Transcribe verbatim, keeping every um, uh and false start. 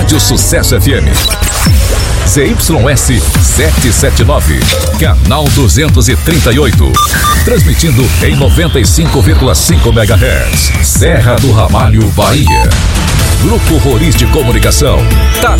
Rádio Sucesso F M. Z Y S setecentos e setenta e nove, canal duzentos e trinta e oito. Transmitindo em noventa e cinco vírgula cinco megahertz. Serra do Ramalho, Bahia. Grupo Roriz de Comunicação. Tá